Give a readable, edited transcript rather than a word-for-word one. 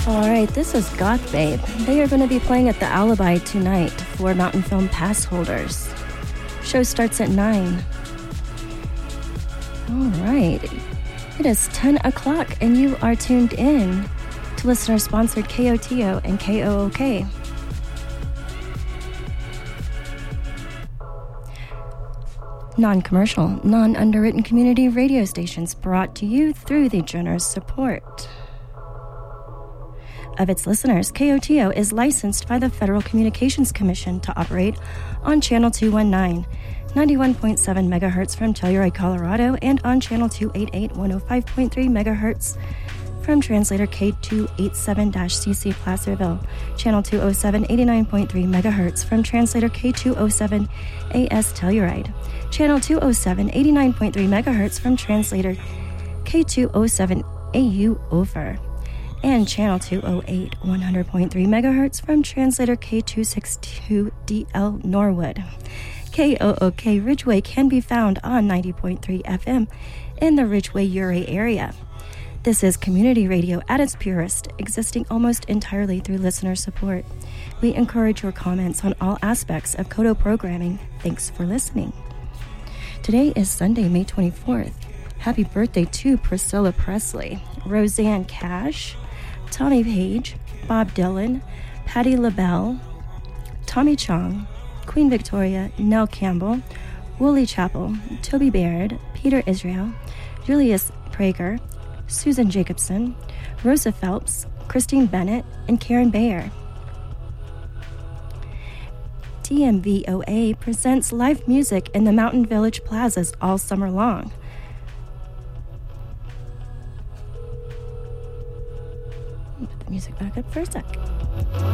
Alright, this is Goth Babe. They are going to be playing at the Alibi tonight for Mountain Film pass holders. Show starts at 9. Alright, it is 10 o'clock and you are tuned in to listener-sponsored KOTO and KOOK. Non-commercial, non-underwritten community radio stations brought to you through the generous support of its listeners. KOTO is licensed by the Federal Communications Commission to operate on Channel 219, 91.7 megahertz from Telluride, Colorado, and on Channel 288, 105.3 megahertz from translator K287-CC Placerville, Channel 207, 89.3 megahertz from translator K207 AS Telluride, Channel 207, 89.3 megahertz from translator K207 AU Ophir, and Channel 208, 100.3 megahertz from translator K262DL Norwood. KOOK Ridgeway can be found on 90.3 FM in the Ridgeway-Uray area. This is community radio at its purest, existing almost entirely through listener support. We encourage your comments on all aspects of KOTO programming. Thanks for listening. Today is Sunday, May 24th. Happy birthday to Priscilla Presley, Roseanne Cash, Tommy Page, Bob Dylan, Patti LaBelle, Tommy Chong, Queen Victoria, Nell Campbell, Woolley Chapel, Toby Baird, Peter Israel, Julius Prager, Susan Jacobson, Rosa Phelps, Christine Bennett, and Karen Bayer. TMVOA presents live music in the Mountain Village plazas all summer long. Put the music back up for a sec.